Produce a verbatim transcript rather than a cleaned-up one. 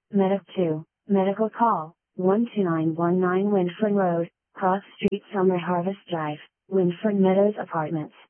Medic two, medical call, one two nine one nine Winford Road, Cross Street Summer Harvest Drive, Winford Meadows Apartments.